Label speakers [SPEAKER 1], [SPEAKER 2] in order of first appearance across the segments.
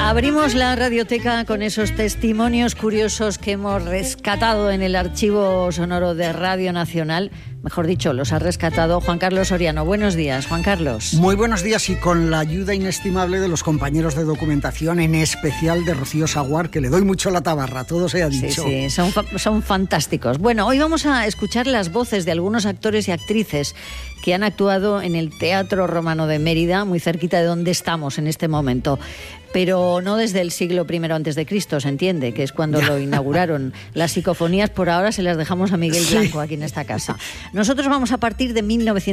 [SPEAKER 1] Abrimos la radioteca con esos testimonios curiosos que hemos rescatado en el archivo sonoro de Radio Nacional. Mejor dicho, los ha rescatado Juan Carlos Soriano. Buenos días, Juan Carlos.
[SPEAKER 2] Muy buenos días, y con la ayuda inestimable de los compañeros de documentación, en especial de Rocío Saguar, que le doy mucho la tabarra, todo se ha dicho.
[SPEAKER 1] Sí, son fantásticos. Bueno, hoy vamos a escuchar las voces de algunos actores y actrices que han actuado en el Teatro Romano de Mérida, muy cerquita de donde estamos en este momento. Pero no desde el siglo I a.C., se entiende, que es cuando lo inauguraron. Las psicofonías por ahora se las dejamos a Miguel Blanco aquí en esta casa. Nosotros vamos a partir de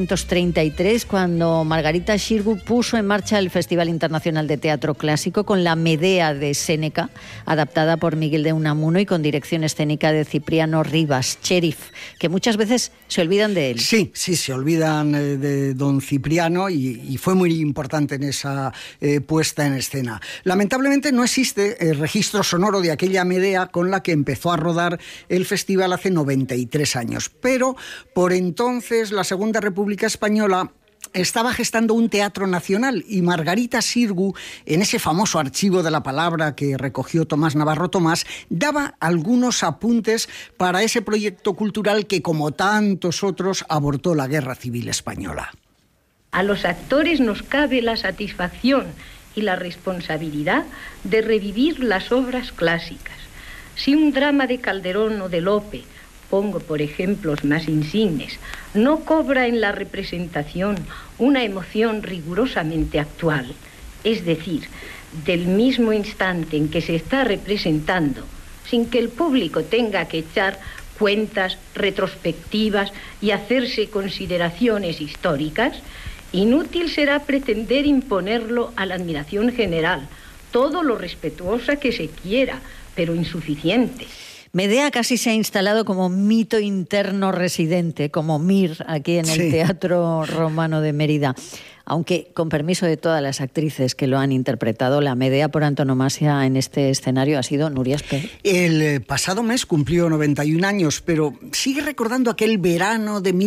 [SPEAKER 1] 1933, cuando Margarita Xirgu puso en marcha el Festival Internacional de Teatro Clásico con la Medea de Séneca, adaptada por Miguel de Unamuno y con dirección escénica de Cipriano Rivas, Cherif, que muchas veces se olvidan de él.
[SPEAKER 2] Sí, se olvidan de don Cipriano, y fue muy importante en esa puesta en escena. Lamentablemente no existe registro sonoro de aquella Medea con la que empezó a rodar el festival hace 93 años, pero por entonces la Segunda República Española estaba gestando un teatro nacional, y Margarita Xirgu, en ese famoso archivo de la palabra que recogió Tomás Navarro Tomás, daba algunos apuntes para ese proyecto cultural que, como tantos otros, abortó la Guerra Civil Española.
[SPEAKER 3] A los actores nos cabe la satisfacción y la responsabilidad de revivir las obras clásicas. Si un drama de Calderón o de Lope, pongo por ejemplos más insignes, no cobra en la representación una emoción rigurosamente actual, es decir, del mismo instante en que se está representando, sin que el público tenga que echar cuentas retrospectivas y hacerse consideraciones históricas, inútil será pretender imponerlo a la admiración general, todo lo respetuosa que se quiera, pero insuficiente.
[SPEAKER 1] Medea casi se ha instalado como mito interno residente, como Mir, aquí en el Teatro Romano de Mérida. Aunque, con permiso de todas las actrices que lo han interpretado, la Medea por antonomasia en este escenario ha sido Núria Espert.
[SPEAKER 2] El pasado mes cumplió 91 años, pero sigue recordando aquel verano de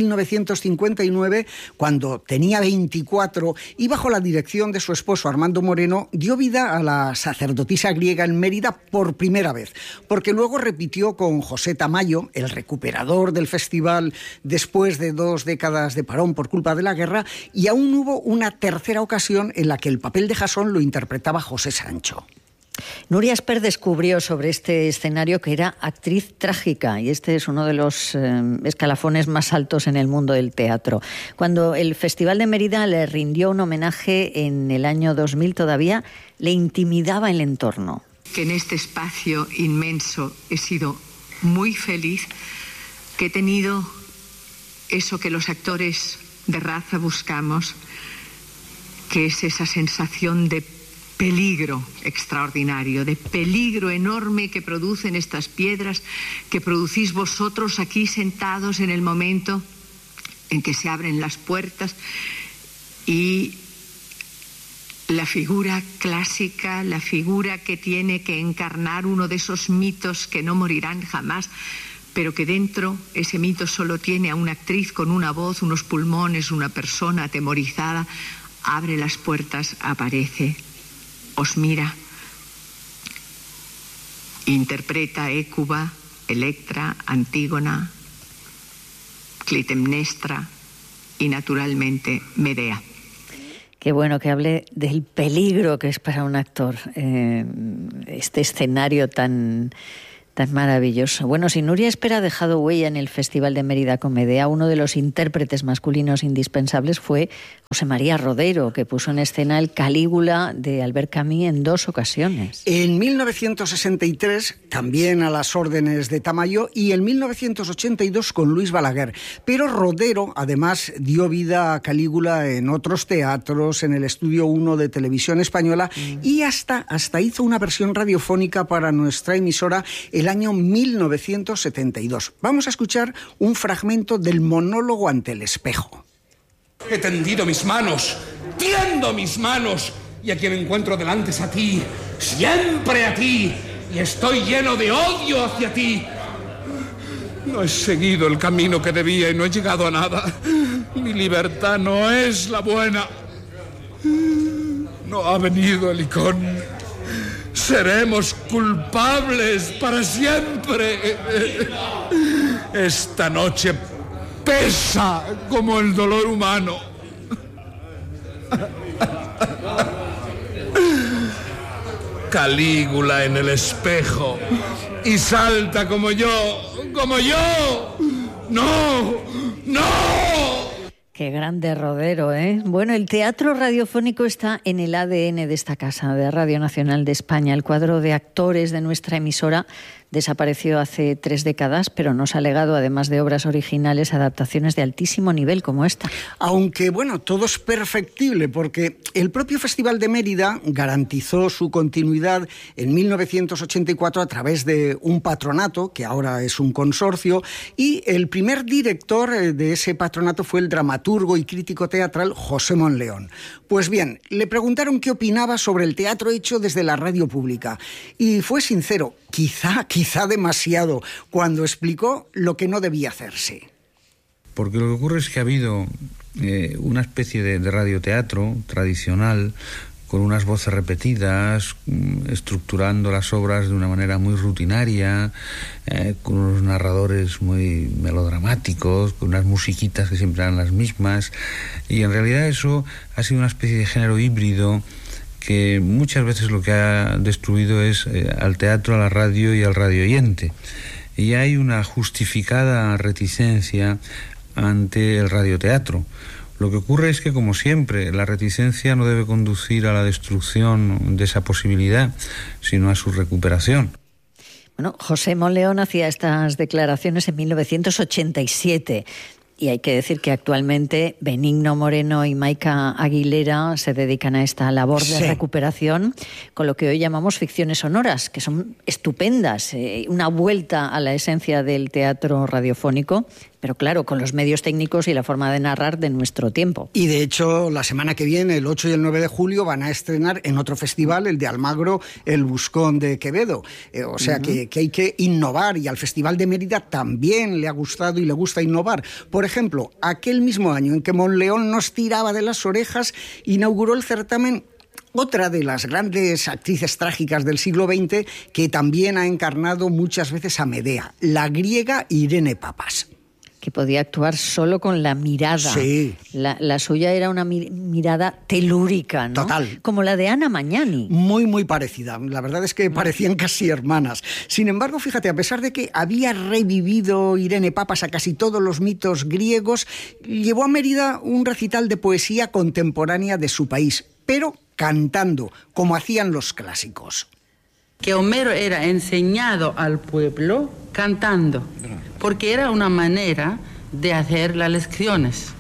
[SPEAKER 2] 1959, cuando tenía 24, y bajo la dirección de su esposo Armando Moreno, dio vida a la sacerdotisa griega en Mérida por primera vez, porque luego repitió con José Tamayo, el recuperador del festival después de 2 décadas de parón por culpa de la guerra, y aún hubo una tercera ocasión en la que el papel de Jasón lo interpretaba José Sancho.
[SPEAKER 1] Núria Espert descubrió sobre este escenario que era actriz trágica, y este es uno de los escalafones más altos en el mundo del teatro. Cuando el Festival de Mérida le rindió un homenaje en el año 2000, todavía le intimidaba el entorno.
[SPEAKER 4] Que en este espacio inmenso he sido muy feliz, que he tenido eso que los actores de raza buscamos, que es esa sensación de peligro extraordinario, de peligro enorme que producen estas piedras, que producís vosotros aquí sentados en el momento en que se abren las puertas, y la figura clásica, la figura que tiene que encarnar uno de esos mitos que no morirán jamás, pero que dentro ese mito solo tiene a una actriz con una voz, unos pulmones, una persona atemorizada. Abre las puertas, aparece, os mira, interpreta Hécuba, Electra, Antígona, Clitemnestra y naturalmente Medea.
[SPEAKER 1] Qué bueno que hable del peligro que es para un actor este escenario tan maravilloso. Bueno, si Núria Espert ha dejado huella en el Festival de Mérida con Medea, uno de los intérpretes masculinos indispensables fue José María Rodero, que puso en escena el Calígula de Albert Camus en 2 ocasiones.
[SPEAKER 2] En 1963, también a las órdenes de Tamayo, y en 1982 con Luis Balaguer. Pero Rodero, además, dio vida a Calígula en otros teatros, en el Estudio 1 de Televisión Española, y hasta hizo una versión radiofónica para nuestra emisora el año 1972. Vamos a escuchar un fragmento del monólogo ante el espejo.
[SPEAKER 5] He tendido mis manos, tiendo mis manos, y a quien encuentro delante es a ti, siempre a ti, y estoy lleno de odio hacia ti. No he seguido el camino que debía y no he llegado a nada. Mi libertad no es la buena. No ha venido el Helicón. Seremos culpables para siempre. Esta noche pesa como el dolor humano. Calígula en el espejo y salta como yo. ¡No!
[SPEAKER 1] Qué grande rodero, ¿eh? Bueno, el teatro radiofónico está en el ADN de esta casa, de Radio Nacional de España. El cuadro de actores de nuestra emisora desapareció hace 3 décadas, pero nos ha legado, además de obras originales, adaptaciones de altísimo nivel como esta.
[SPEAKER 2] Aunque, bueno, todo es perfectible, porque el propio Festival de Mérida garantizó su continuidad en 1984 a través de un patronato, que ahora es un consorcio, y el primer director de ese patronato fue el dramaturgo y crítico teatral José Monleón. Pues bien, le preguntaron qué opinaba sobre el teatro hecho desde la radio pública, y fue sincero, quizá demasiado, cuando explicó lo que no debía hacerse.
[SPEAKER 6] Porque lo que ocurre es que ha habido una especie de radioteatro tradicional, con unas voces repetidas, estructurando las obras de una manera muy rutinaria, con unos narradores muy melodramáticos, con unas musiquitas que siempre eran las mismas, y en realidad eso ha sido una especie de género híbrido que muchas veces lo que ha destruido es al teatro, a la radio y al radioyente. Y hay una justificada reticencia ante el radioteatro. Lo que ocurre es que, como siempre, la reticencia no debe conducir a la destrucción de esa posibilidad, sino a su recuperación.
[SPEAKER 1] Bueno, José Monleón hacía estas declaraciones en 1987. Y hay que decir que actualmente Benigno Moreno y Maika Aguilera se dedican a esta labor de recuperación con lo que hoy llamamos ficciones sonoras, que son estupendas, una vuelta a la esencia del teatro radiofónico, pero claro, con los medios técnicos y la forma de narrar de nuestro tiempo.
[SPEAKER 2] Y de hecho, la semana que viene, el 8 y el 9 de julio, van a estrenar en otro festival, el de Almagro, El Buscón de Quevedo. O sea que hay que innovar, y al Festival de Mérida también le ha gustado y le gusta innovar. Por ejemplo, aquel mismo año en que Monleón nos tiraba de las orejas, inauguró el certamen otra de las grandes actrices trágicas del siglo XX, que también ha encarnado muchas veces a Medea, la griega Irene Papas.
[SPEAKER 1] Que podía actuar solo con la mirada.
[SPEAKER 2] Sí.
[SPEAKER 1] La suya era una mirada telúrica, ¿no?
[SPEAKER 2] Total.
[SPEAKER 1] Como la de Ana Magnani.
[SPEAKER 2] Muy, muy parecida. La verdad es que parecían casi hermanas. Sin embargo, fíjate, a pesar de que había revivido Irene Papas a casi todos los mitos griegos, llevó a Mérida un recital de poesía contemporánea de su país, pero cantando, como hacían los clásicos.
[SPEAKER 7] Que Homero era enseñado al pueblo cantando, porque era una manera de hacer las lecciones.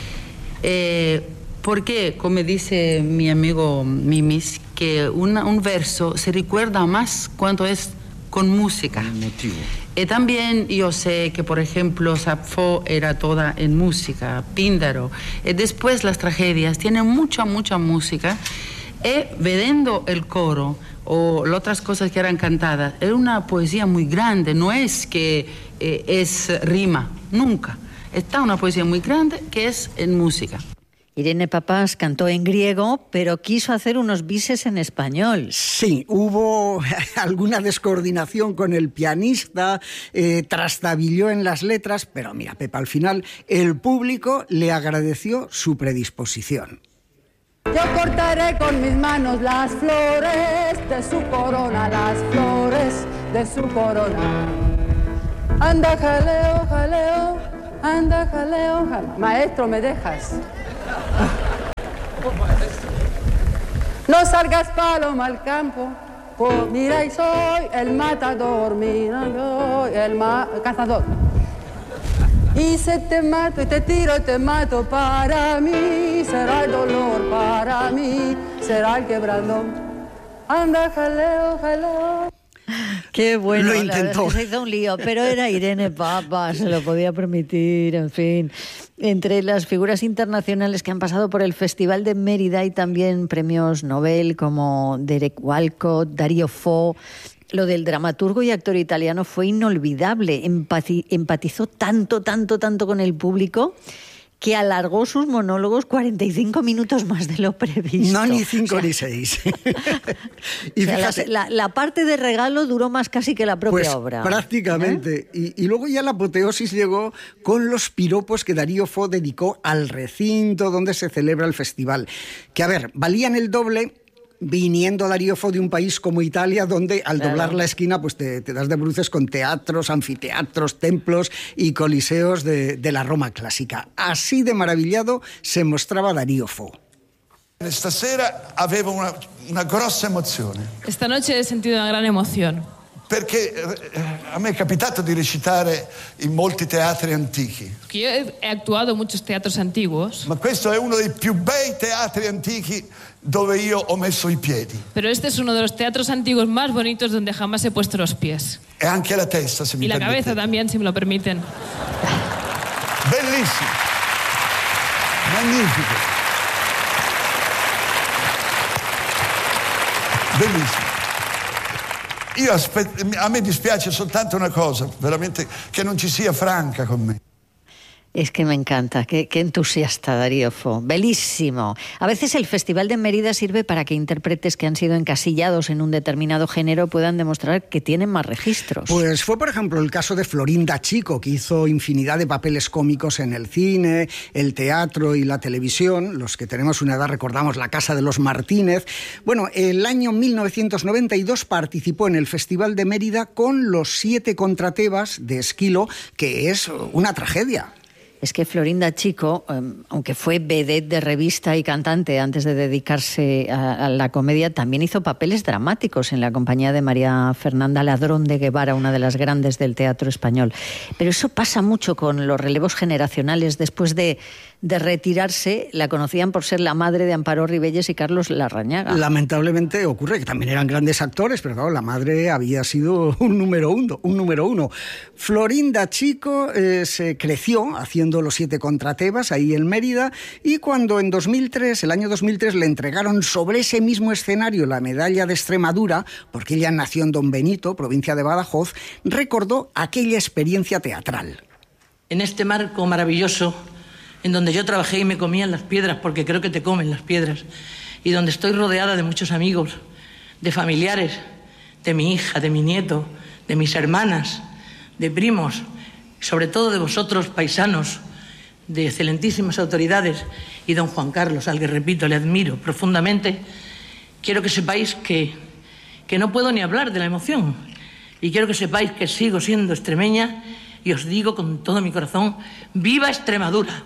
[SPEAKER 7] Porque, como dice mi amigo Mimis, que un verso se recuerda más cuando es con música. Y también yo sé que, por ejemplo, Sapfo era toda en música, Píndaro. Y después las tragedias tienen mucha música. Y vedendo el coro o las otras cosas que eran cantadas, era una poesía muy grande, no es que es rima, nunca. Está una poesía muy grande que es en música.
[SPEAKER 1] Irene Papas cantó en griego, pero quiso hacer unos bises en español.
[SPEAKER 2] Sí, hubo alguna descoordinación con el pianista, trastabilló en las letras, pero mira, Pepa, al final el público le agradeció su predisposición.
[SPEAKER 8] Yo cortaré con mis manos las flores de su corona, las flores de su corona. Anda, jaleo, jaleo, anda, jaleo, jaleo. Maestro, ¿me dejas? No salgas, paloma, al campo. Pues mira, y soy el matador, mira, soy el cazador. Y se te mato, y te tiro, y te mato, para mí será el dolor, para mí será el quebrando. Anda, jaleo, jaleo.
[SPEAKER 1] Qué bueno,
[SPEAKER 2] lo intentó.
[SPEAKER 1] Se hizo un lío, pero era Irene Papas, se lo podía permitir, en fin. Entre las figuras internacionales que han pasado por el Festival de Mérida hay también premios Nobel como Derek Walcott, Dario Fo. Lo del dramaturgo y actor italiano fue inolvidable. Empatizó tanto con el público que alargó sus monólogos 45 minutos más de lo previsto.
[SPEAKER 2] No, ni 5 ni 6.
[SPEAKER 1] Y fíjate, la parte de regalo duró más casi que la propia obra.
[SPEAKER 2] Prácticamente. Y luego ya la apoteosis llegó con los piropos que Darío Fo dedicó al recinto donde se celebra el festival. Que, a ver, valían el doble viniendo Darío Fo de un país como Italia, donde al doblar la esquina pues te das de bruces con teatros, anfiteatros, templos y coliseos de la Roma clásica. Así de maravillado se mostraba Darío Fo.
[SPEAKER 9] Stasera avevo una grossa emozione.
[SPEAKER 10] Esta noche he sentido una gran emoción.
[SPEAKER 9] Perché a me è capitato di recitare in molti teatri antichi.
[SPEAKER 10] Yo he actuado en muchos teatros antiguos.
[SPEAKER 9] Ma questo è uno dei più bei teatri antichi dove io ho messo i piedi.
[SPEAKER 10] Pero este es uno de los teatros antiguos más bonitos donde jamás he puesto los pies.
[SPEAKER 9] E anche la testa, se mi
[SPEAKER 10] permite.
[SPEAKER 9] Y la
[SPEAKER 10] cabeza también, si me lo permiten.
[SPEAKER 9] Bellissimo. Magnifico. Bellissimo. A me dispiace soltanto una cosa, veramente, che non ci sia Franca con me.
[SPEAKER 1] Es que me encanta, qué entusiasta Darío Fo, belísimo. A veces el Festival de Mérida sirve para que intérpretes que han sido encasillados en un determinado género puedan demostrar que tienen más registros.
[SPEAKER 2] Pues fue, por ejemplo, el caso de Florinda Chico, que hizo infinidad de papeles cómicos en el cine, el teatro y la televisión. Los que tenemos una edad recordamos La Casa de los Martínez. Bueno, el año 1992 participó en el Festival de Mérida con Los 7 Contratebas de Esquilo, que es una tragedia.
[SPEAKER 1] Es que Florinda Chico, aunque fue vedette de revista y cantante antes de dedicarse a la comedia, también hizo papeles dramáticos en la compañía de María Fernanda Ladrón de Guevara, una de las grandes del teatro español. Pero eso pasa mucho con los relevos generacionales. Después de retirarse, la conocían por ser la madre de Amparo Ribelles y Carlos Larrañaga.
[SPEAKER 2] Lamentablemente ocurre que también eran grandes actores, pero claro, la madre había sido un número uno. Florinda Chico se creció haciendo Los 7 Contratebas ahí en Mérida, y cuando en el año 2003 le entregaron sobre ese mismo escenario la medalla de Extremadura, porque ella nació en Don Benito, provincia de Badajoz, recordó aquella experiencia teatral.
[SPEAKER 11] En este marco maravilloso en donde yo trabajé y me comían las piedras, porque creo que te comen las piedras, y donde estoy rodeada de muchos amigos, de familiares, de mi hija, de mi nieto, de mis hermanas, de primos, sobre todo de vosotros, paisanos, de excelentísimas autoridades, y don Juan Carlos, al que, repito, le admiro profundamente. Quiero que sepáis que no puedo ni hablar de la emoción, y quiero que sepáis que sigo siendo extremeña, y os digo con todo mi corazón, ¡viva Extremadura!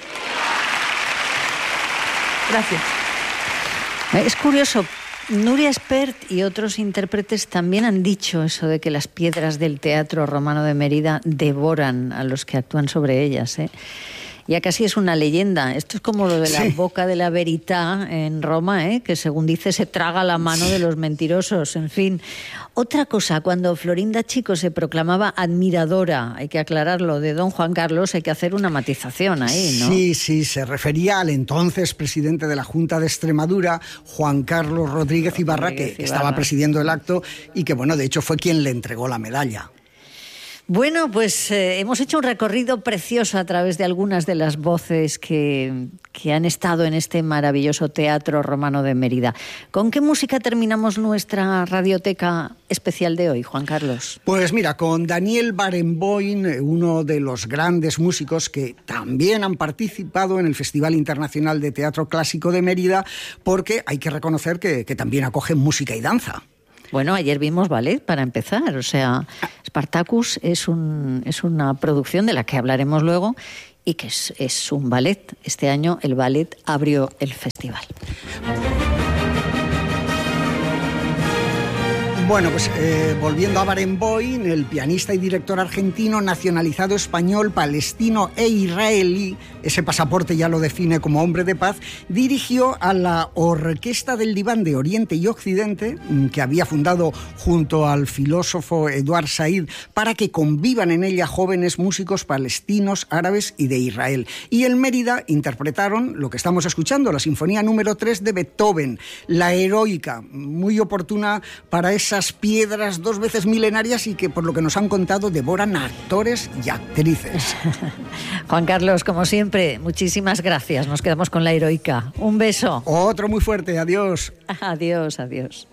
[SPEAKER 11] Gracias.
[SPEAKER 1] Es curioso, Nuria Espert y otros intérpretes también han dicho eso de que las piedras del Teatro Romano de Mérida devoran a los que actúan sobre ellas, ¿eh? Ya casi es una leyenda. Esto es como lo de la Boca de la Verità en Roma, que según dice se traga la mano de los mentirosos. En fin, otra cosa, cuando Florinda Chico se proclamaba admiradora, hay que aclararlo, de don Juan Carlos, hay que hacer una matización ahí, ¿no?
[SPEAKER 2] Sí, se refería al entonces presidente de la Junta de Extremadura, Juan Carlos Rodríguez Ibarra, que estaba presidiendo el acto y que, bueno, de hecho fue quien le entregó la medalla.
[SPEAKER 1] Bueno, pues hemos hecho un recorrido precioso a través de algunas de las voces que han estado en este maravilloso Teatro Romano de Mérida. ¿Con qué música terminamos nuestra radioteca especial de hoy, Juan Carlos?
[SPEAKER 2] Pues mira, con Daniel Barenboim, uno de los grandes músicos que también han participado en el Festival Internacional de Teatro Clásico de Mérida, porque hay que reconocer que también acogen música y danza.
[SPEAKER 1] Bueno, ayer vimos ballet para empezar, o sea, Spartacus es una producción de la que hablaremos luego y que es un ballet. Este año el ballet abrió el festival.
[SPEAKER 2] Bueno, pues volviendo a Barenboim, el pianista y director argentino, nacionalizado español, palestino e israelí, ese pasaporte ya lo define como hombre de paz, dirigió a la Orquesta del Diván de Oriente y Occidente, que había fundado junto al filósofo Eduard Said, para que convivan en ella jóvenes músicos palestinos, árabes y de Israel. Y en Mérida interpretaron lo que estamos escuchando, la Sinfonía número 3 de Beethoven, la heroica, muy oportuna para esas estas piedras 2 veces milenarias y que, por lo que nos han contado, devoran a actores y actrices.
[SPEAKER 1] Juan Carlos, como siempre, muchísimas gracias. Nos quedamos con la heroica. Un beso.
[SPEAKER 2] Otro muy fuerte. Adiós.
[SPEAKER 1] Adiós, adiós.